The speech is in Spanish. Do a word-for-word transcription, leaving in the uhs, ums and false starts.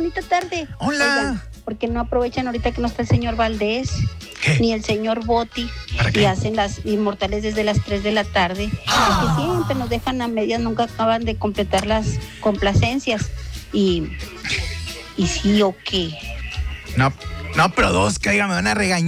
bonita tarde. Hola. Oigan, ¿por qué no aprovechan ahorita que no está el señor Valdés? ¿Qué? Ni el señor Boti, ¿Para qué? y hacen las inmortales desde las tres de la tarde, porque siempre nos dejan a medias, nunca acaban de completar las complacencias. Y, y sí o qué. No, no produzca, oiga, me van a regañar.